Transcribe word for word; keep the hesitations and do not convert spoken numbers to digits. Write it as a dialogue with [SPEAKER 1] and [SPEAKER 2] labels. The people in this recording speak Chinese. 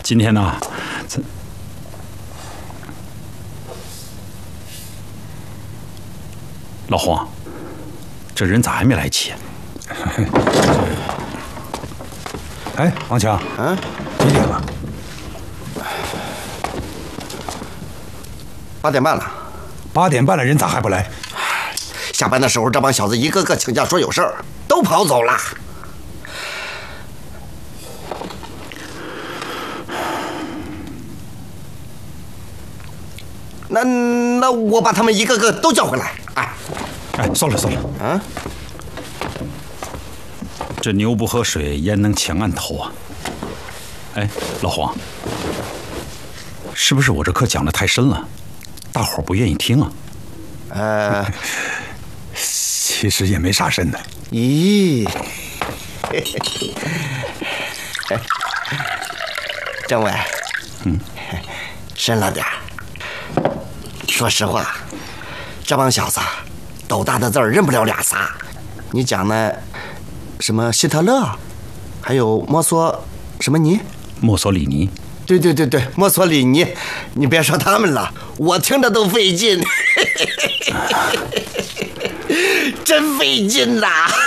[SPEAKER 1] 今天呢，咱老黄，这人咋还没来齐？
[SPEAKER 2] 哎，王强，
[SPEAKER 3] 嗯，
[SPEAKER 2] 几点了？
[SPEAKER 3] 八点半了。
[SPEAKER 2] 八点半了，人咋还不来？
[SPEAKER 3] 下班的时候，这帮小子一个个请假说有事儿，都跑走了。那那我把他们一个个都叫回来。哎，
[SPEAKER 1] 哎，算了算了，
[SPEAKER 3] 啊，
[SPEAKER 1] 这牛不喝水，焉能抢案头啊？哎，老黄，是不是我这课讲的太深了，大伙儿不愿意听啊？
[SPEAKER 3] 呃，
[SPEAKER 2] 其实也没啥深的。
[SPEAKER 3] 咦，政委，
[SPEAKER 1] 嗯，
[SPEAKER 3] 深了点儿。说实话，这帮小子斗大的字儿认不了俩仨。你讲的什么希特勒，还有墨索什么尼？
[SPEAKER 1] 墨索里尼。
[SPEAKER 3] 对对对对，墨索里尼。你别说他们了，我听着都费劲，真费劲呐！